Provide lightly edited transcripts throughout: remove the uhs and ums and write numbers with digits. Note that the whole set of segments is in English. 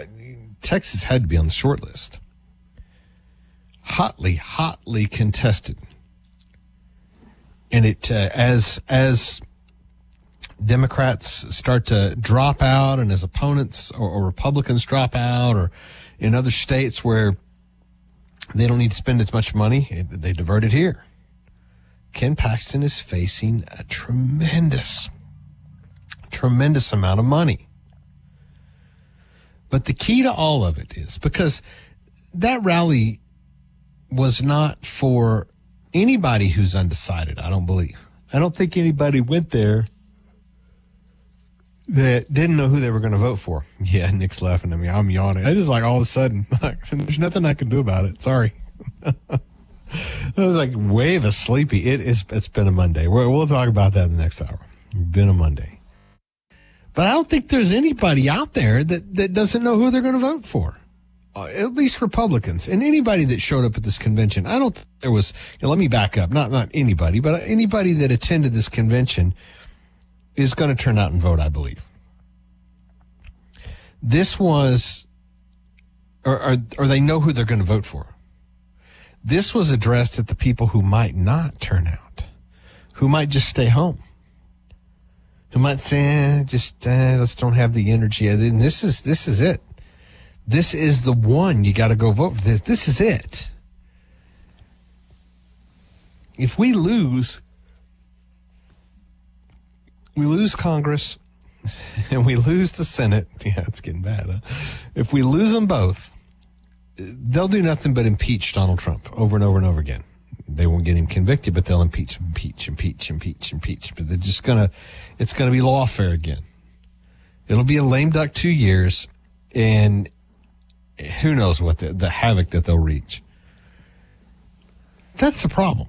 Texas had to be on the short list. Hotly contested. And it as Democrats start to drop out and as opponents or Republicans drop out, or in other states where they don't need to spend as much money, they divert it here. Ken Paxton is facing a tremendous amount of money. But the key to all of it is because that rally was not for anybody who's undecided, I don't believe. I don't think anybody went there that didn't know who they were going to vote for. Yeah, Nick's laughing at me. I'm yawning. I just like all of a sudden, there's nothing I can do about it. Sorry. I was like wave of sleepy. It's been a Monday. We'll talk about that in the next hour. It's been a Monday. But I don't think there's anybody out there that doesn't know who they're going to vote for. At least Republicans. And anybody that showed up at this convention, I don't think there was, let me back up, not anybody, but anybody that attended this convention is going to turn out and vote, I believe. This was, or they know who they're going to vote for. This was addressed at the people who might not turn out, who might just stay home, who might say, let's don't have the energy. And this is it. This is the one you got to go vote for. This is it. If we lose Congress and we lose the Senate, yeah, it's getting bad. Huh? If we lose them both, they'll do nothing but impeach Donald Trump over and over and over again. They won't get him convicted, but they'll impeach. But they're just it's gonna be lawfare again. It'll be a lame duck 2 years, and who knows what the havoc that they'll reach. That's the problem.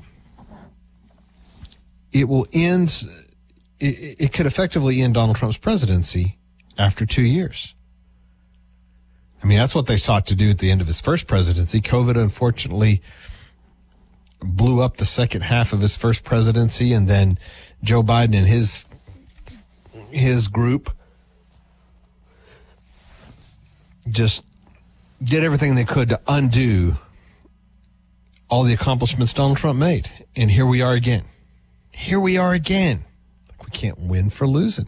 It will end. It could effectively end Donald Trump's presidency after 2 years. I mean, that's what they sought to do at the end of his first presidency. COVID, unfortunately, blew up the second half of his first presidency, and then Joe Biden and his group just did everything they could to undo all the accomplishments Donald Trump made. And here we are again. Like we can't win for losing.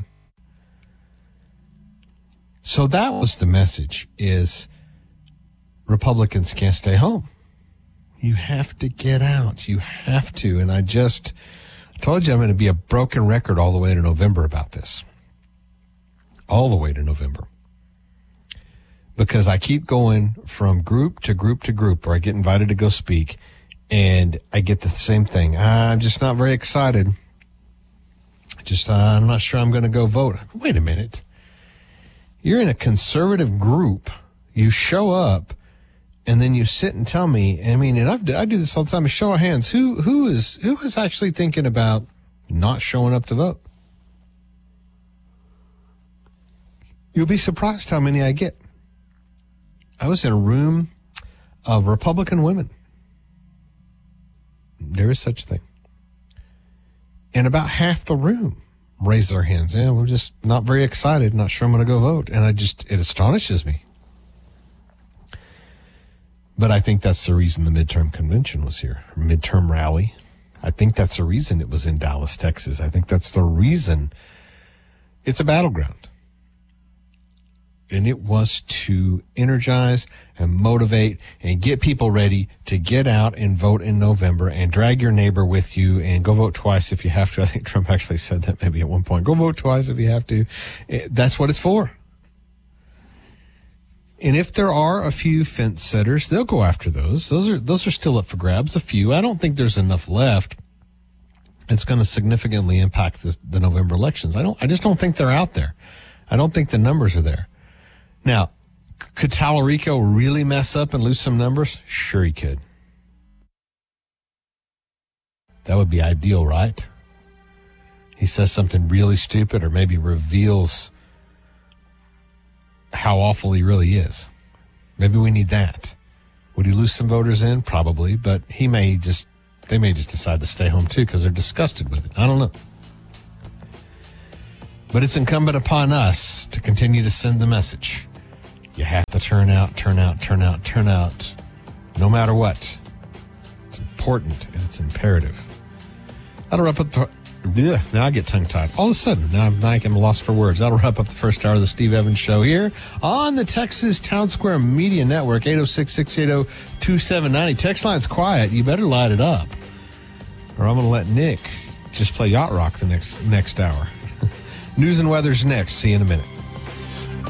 So that was the message, is Republicans can't stay home. You have to get out. You have to. And I told you I'm going to be a broken record all the way to November about this. All the way to November. Because I keep going from group to group to group where I get invited to go speak, and I get the same thing. I'm just not very excited. I'm not sure I'm going to go vote. Wait a minute. You're in a conservative group. You show up, and then you sit and tell me. I mean, and I do this all the time. A show of hands. Who is actually thinking about not showing up to vote? You'll be surprised how many I get. I was in a room of Republican women. There is such a thing. And about half the room raised their hands. Yeah, we're just not very excited, not sure I'm going to go vote. And it astonishes me. But I think that's the reason the midterm convention was here, midterm rally. I think that's the reason it was in Dallas, Texas. I think that's the reason it's a battleground. And it was to energize and motivate and get people ready to get out and vote in November and drag your neighbor with you and go vote twice if you have to. I think Trump actually said that maybe at one point. Go vote twice if you have to. That's what it's for. And if there are a few fence setters, they'll go after those. Those are still up for grabs, a few. I don't think there's enough left. It's going to significantly impact the November elections. I just don't think they're out there. I don't think the numbers are there. Now, could Tallarico really mess up and lose some numbers? Sure he could. That would be ideal, right? He says something really stupid or maybe reveals how awful he really is. Maybe we need that. Would he lose some voters in? Probably, but they may just decide to stay home too because they're disgusted with it. I don't know. But it's incumbent upon us to continue to send the message. You have to turn out, no matter what. It's important and it's imperative. That'll wrap up now I get tongue-tied. All of a sudden, now I'm lost for words. That'll wrap up the first hour of the Steve Evans Show here on the Texas Town Square Media Network, 806-680-2790. Text line's quiet. You better light it up, or I'm going to let Nick just play Yacht Rock the next hour. News and weather's next. See you in a minute.